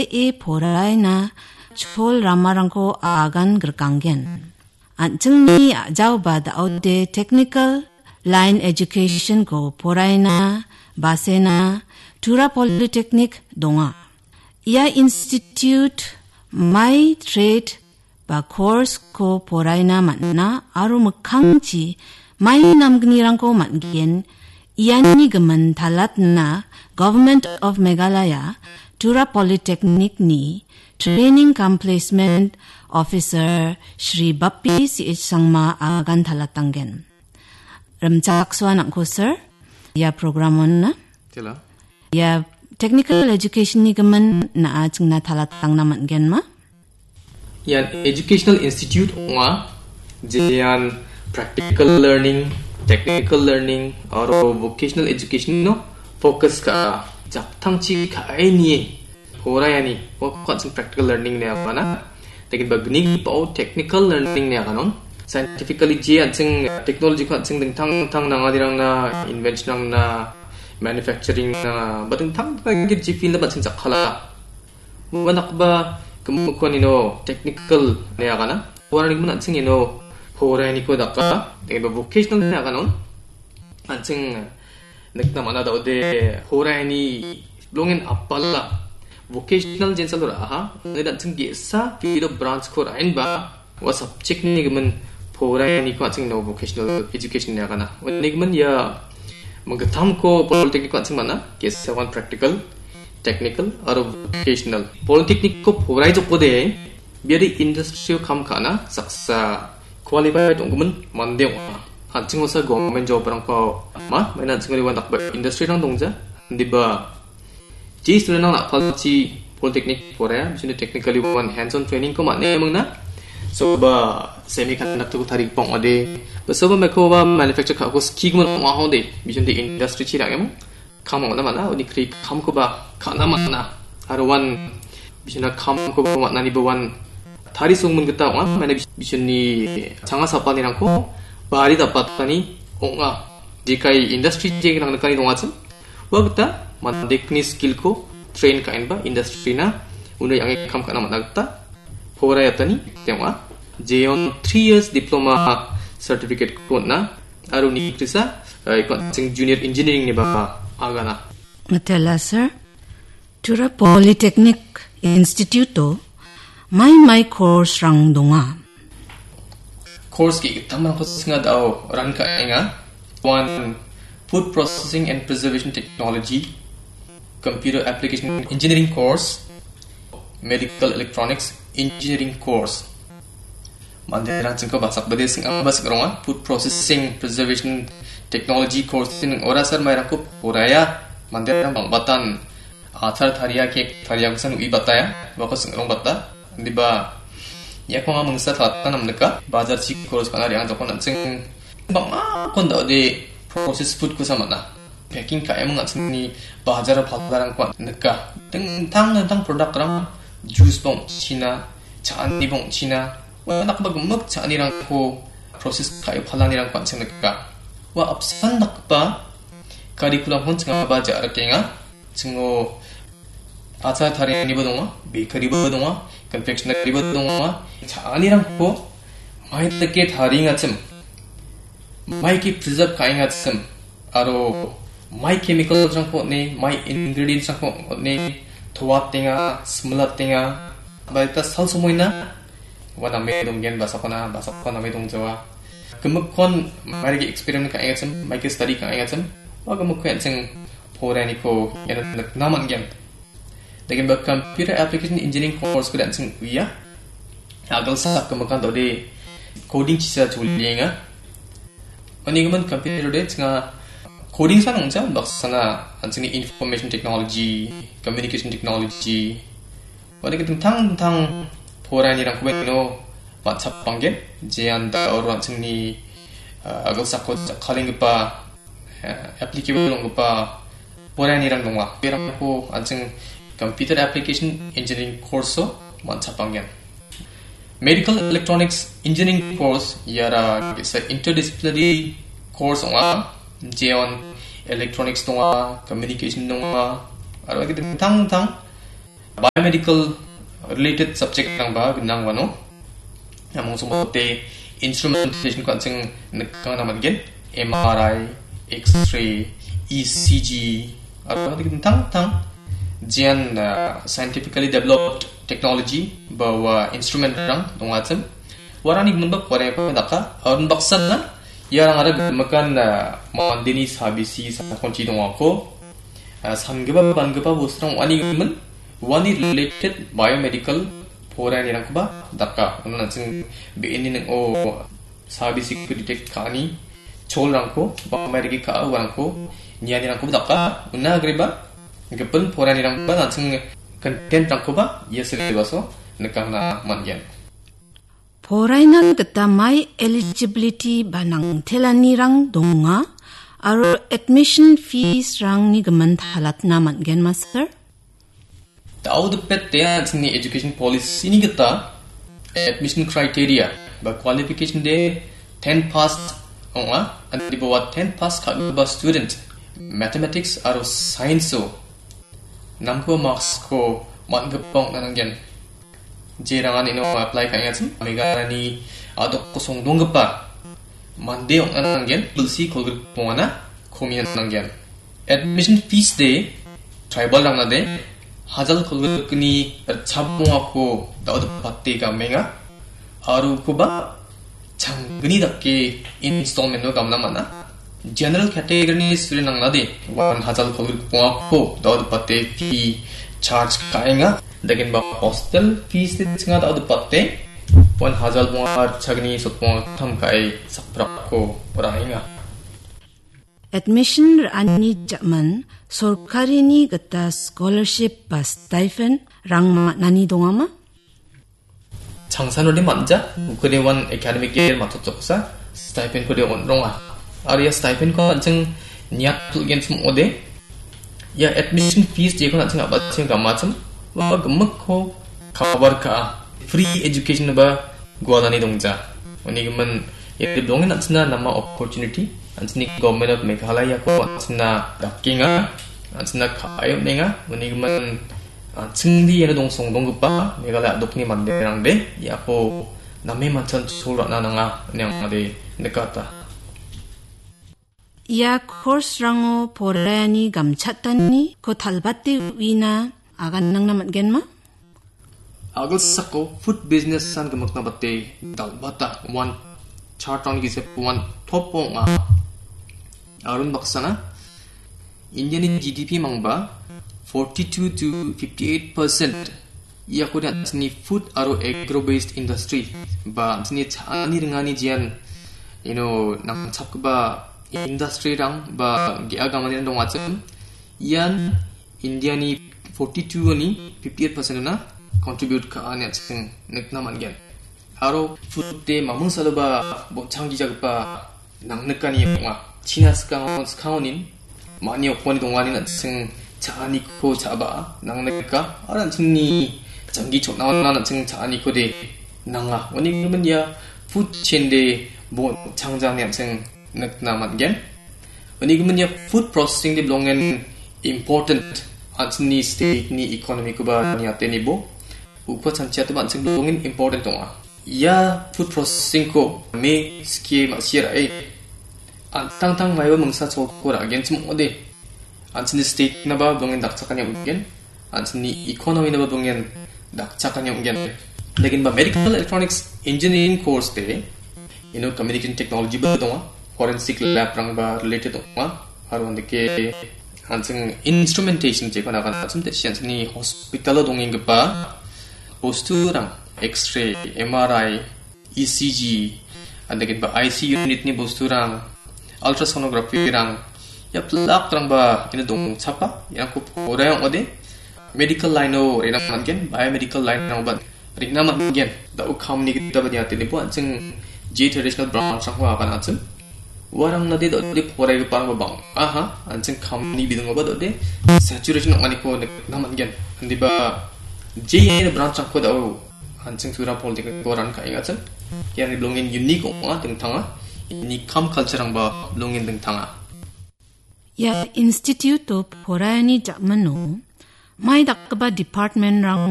e poraina chol ramarangko agan gerkanggen. Anjengni jauba da ode technical line education ko poraina basena Tura Polytechnic donga. Ia institute my trade ba course ko poraina manna aru mukangchi my namgnirangko manggen iani gemen talatna Government of Meghalaya Tura Polytechnic ni Training cum Placement Officer Shri Bappi C.H. Sangma agan talatanggen. Ramchaksuan angko sir, ya programon na? Tila. Ya technical education ni gaman na ajeng na talatang naman gen ma? Yan educational institute nga jiyan practical learning, technical learning or vocational education no focus ka japtangchi ka aini horayani focus practical learning ne apana takin bagni pa technical learning ne kanon scientifically jiyan sing technology ka sing tang nangadirang na invention na manufacturing na batang tang git ji field na batang jakhala wanak ba kumukon ino technical ne kana warning man sing ino horayani ko daka takin vocational ne kanon ansing nekna mana da ode horayani longin appalla vocational jensal raha ne dan sing gesa field of branch ko rain ba wa subject ni gemen horayani ko ansing no vocational education ne kana wani gemen ya Magatam ko polytechnic ko ansing mana gesa one practical technical or vocational polytechnic ko horay jo pode biari industry kam kana saksa qualified ongmen mande 한층 어서 government job rang ko ma maina chingari wan takba industry rang dongja ndiba ji student nang apalchi polytechnic poraya bisune technically one hands on training ko mane mangna so ba semiconductor ko tarik pong ade so ba meko ba manufacture ka ko ski mo ma hode bisune industry chi rang em kam ona mana oni kri kam ko ba kana mana aro wan bisune kam ko ba nani ba wan 다리 속문 그따 와 만에 미션니 장아 사판이랑 코 말이 답봤다니 옹아 디카이 인더스트리 제기랑 나까니 동아쯤 와 그따 만데크니 스킬코 트레인 카인바 인더스트리나 오늘 양의 감가나 만나겠다 포라였다니 대화 제온 3 years diploma certificate 코나 아루니 크리사 이건 junior engineering 니 바바 아가나 Matella sir Tura Polytechnic Institute my course rang donga course ki tamang ko singa daw ran ka nga one food processing and preservation technology computer application engineering course medical electronics engineering course manderan chingko basak bade singa bas gronga food processing preservation technology course tin ora sar mai rakko poraya manderan bangbatan athar thariya ke thariya kusan ui bataya wakos ngrong batta diba ya ko nga mangsa thata namneka bazar chi course kana riang jokon ansing banga kon da de process food ko samana packing ka emang ansini bazar phalarang ko neka tang product rang juice bong china chani bong china wa nak bag mak chani rang ko process ka phalani rang ko ansing neka wa apsan nakpa curriculum hon changa bazar kenga chingo 아차 다리 리버동아 베이커리 리버동아 confectionery 리버동아 자니랑 고 마이트게 다링아쯤 마이키 프리저브 가잉아쯤 아로 마이 케미컬 장고 네 마이 인그리디언트 장고 네 도와땡아 스물라땡아 바이타 살소모이나 와나메 동겐 바사코나 메동저와 금목콘 마이게 익스페리먼트 가잉아쯤 마이게 스터디 가잉아쯤 와 금목콘 층 포라니코 얘는 나만겐 Dengan computer application engineering course ko dan sing uya agal sa kemakan tadi coding cisa julienga ani gaman computer de nga coding sa nongja baksana ansini information technology communication technology wani ke tang porani rang kubeno whatsapp panggen jean da or ansini agal sa ko calling pa applicable ng pa porani rang dongwa perang ko ansing computer application engineering course manchapangyan medical electronics engineering course yara is a interdisciplinary course nga jeon electronics donga communication donga aro ke tang biomedical related subject rang ba gnang wano namong sumote instrumentation ko ansing nakang naman gen MRI, X-ray, ECG apa tang jian scientifically developed technology bawa instrument rang dongacem warani menbak wara pa daka arun baksan na yarang ara gemakan mandini sabisi sa konci dongako samgeba bangeba busrang wani related biomedical porani rang ba daka unan sing beini nang o sabisi ku detect kani chol rangko ba merigi ka warangko nyani rangko daka unna greba gepun porani rang ba nansing content rangko ba yesle baso nekangna manyan Porainan kata mai eligibility banang telani rang donga aro admission fees rang ni geman halat naman gen master Tau depet ya sini education policy ni kita admission criteria ba qualification de 10 pass onga and di bawah 10 pass ka ba student mathematics aro science so namko marks ko man gepong nananggen jerangan ino apply ka ngatsum megarani adok kosong donggepa mande ong nananggen bulsi kolgul pongana komian nananggen admission fees de tribal rang na de Hazal kolguni sabongako daud patte gamenga aru kuba changni dakke installment no gamna mana general category ni student nang nade wan hazal kolgako daud patte fee charge kaenga dagen ba hostel fees de chinga daud patte wan hazal bonga chagni sotpong tham kai saprako orainga admission ani jaman sorkari ni gata scholarship ba stipend rang nani dongama 장산원이 만자 그래원 academic year 맞췄어서 stipend 그래 온롱아 아리아 stipend 거 안청 니약 풀겐 좀 오데 야 admission fees 제거 안청 아바청 감마청 와 금먹고 가버까 free education 바 고아다니 동자 오니 그러면 예를 동에 안츠나 남아 opportunity 안츠니 government of Meghalaya ko 안츠나 락킹아 안츠나 카요 내가 오니 그러면 증리 얘네 동송 동급바 내가 높니 만데랑데 야고 남의 만천 소라 나나가 그냥 아데 내가다 야 course rango porani gamchatani ko talbatti wina agan nang naman genma agal sako food business san gamak na batte dalbata one chart on gise one top nga arun baksana Indian GDP mangba 42 to 58% ia ko dan sini food aro agro based industry ba sini chani ringani jian nang chak ba industry rang ba giagamani dong acham ian India ni 42 ni 58% na contribute ka ane aching nekna mangen aro food de mamung saloba bo changi jagba nang nekani nga china skaonin 많이 오퍼니 동안이 나층 자니코 잡아 낭내까 아란층니 장기초 나오나 층 자니코데 낭아 원이 그러면 야 푸드체인데 뭐 장장이 암층 늑나만겐 원이 그러면 야 푸드 프로세싱 데 belongen important 안층니 스테이트 니 이코노미 쿠바 니 아테니보 우파 찬치아도 안층 belongen important 동아 야 푸드 프로세싱 코메 스키에 마시라에 antang maiwa mengsa chokor agen chum ode antini state na ba dongen dakchakanya ungen antini economy na ba dongen dakchakanya ungen lekin ba medical electronics engineering course te communication technology ba donga forensic lab rang ba related donga haru andike anting instrumentation je kana kan chum te siantini hospital dongen ba posturang x-ray mri ecg andike ba ic unit ni posturang ultrasonography rang ya plak rang ba ina dong chapa ya ko porayang ode medical line o rang mangen biomedical line rang ba ringna mangen da ukham ni kita ba ya te po anching je traditional branch rang wa kana chum warang na de do de poray pa ba bang aha anching kham ni bidung ba do de saturation mani ko na mangen andi ba je ina branch rang ko da anching sura political goran ka inga chum ya ni belongin unique ma teng thanga ini kam culture ang ba lungin deng tanga ya institute of porani jamano May dakba department rang